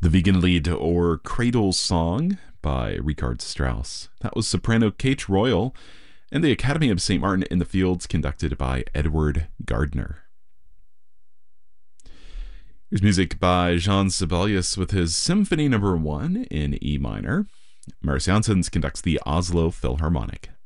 The Wiegenlied or Cradle Song by Richard Strauss. That was soprano Kate Royal and the Academy of St. Martin in the Fields, conducted by Edward Gardner. Here's music by Jean Sibelius with his Symphony No. 1 in E minor. Marius Janssens conducts the Oslo Philharmonic.